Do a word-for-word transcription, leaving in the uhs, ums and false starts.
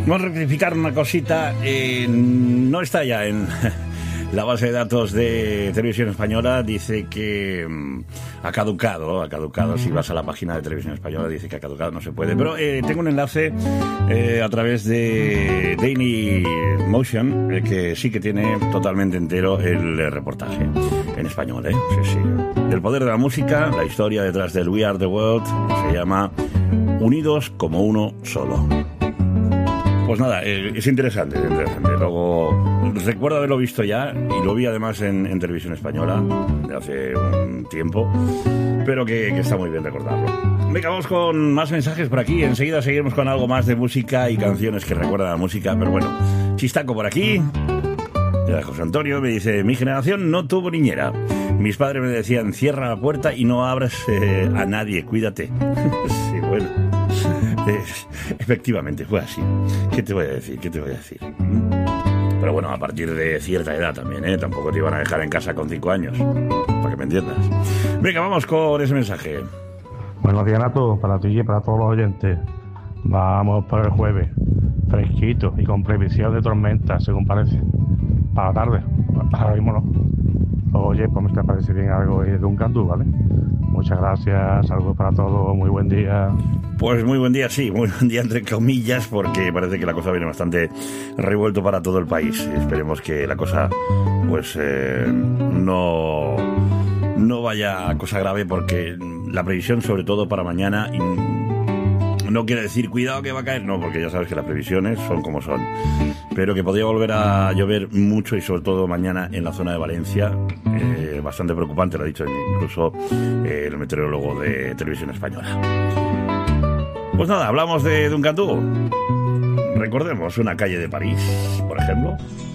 Vamos a rectificar una cosita. Eh, no está ya en la base de datos de Televisión Española. Dice que mm, ha caducado, ha caducado. Si vas a la página de Televisión Española dice que ha caducado, no se puede. Pero eh, tengo un enlace eh, a través de Daily Motion eh, que sí que tiene totalmente entero el eh, reportaje en español, ¿eh? Sí, sí. Del poder de la música, la historia detrás del We Are the World, se llama Unidos como uno solo. Pues nada, eh, es interesante, es interesante. Luego, recuerdo haberlo visto ya, y lo vi además en, en Televisión Española, de hace un tiempo, pero que, que está muy bien recordarlo. Venga, vamos con más mensajes por aquí. Enseguida seguiremos con algo más de música y canciones que recuerdan a la música, pero bueno, chistaco por aquí. José Antonio me dice: mi generación no tuvo niñera. Mis padres me decían: cierra la puerta y no abras eh, a nadie, cuídate. Sí, bueno. Eh, efectivamente, fue así. ¿Qué te voy a decir? ¿Qué te voy a decir? Pero bueno, a partir de cierta edad también, ¿eh? Tampoco te iban a dejar en casa con cinco años, para que me entiendas. Venga, vamos con ese mensaje. Buenos días, Nato, para ti y para todos los oyentes. Vamos por el jueves, fresquito y con previsión de tormenta, según parece. Para la tarde, ahora mismo no. Oye, pues me parece bien algo de un cantú, ¿vale? Muchas gracias, saludos para todos, muy buen día. Pues muy buen día, sí, muy buen día entre comillas, porque parece que la cosa viene bastante revuelto para todo el país. Esperemos que la cosa, pues, eh, no, no vaya a cosa grave, porque la previsión, sobre todo para mañana, no quiere decir cuidado que va a caer, no, porque ya sabes que las previsiones son como son. Pero que podría volver a llover mucho, y sobre todo mañana en la zona de Valencia. Eh, bastante preocupante, lo ha dicho incluso eh, el meteorólogo de Televisión Española. Pues nada, hablamos de Duncan Du. Recordemos una calle de París, por ejemplo.